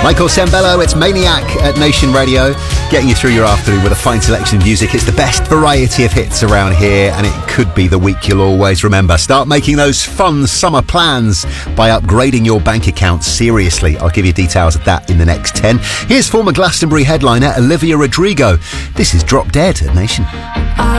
Michael Sembello, it's Maniac at Nation Radio, getting you through your afternoon with a fine selection of music. It's the best variety of hits around here, and it could be the week you'll always remember. Start making those fun summer plans by upgrading your bank account seriously. I'll give you details of that in the next 10. Here's former Glastonbury headliner Olivia Rodrigo. This is Drop Dead at Nation.